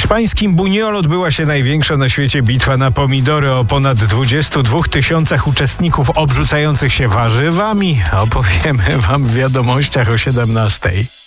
hiszpańskim Buñol odbyła się największa na świecie bitwa na pomidory o ponad 22 000 uczestników obrzucających się warzywami. Opowiemy wam w wiadomościach o 17:00.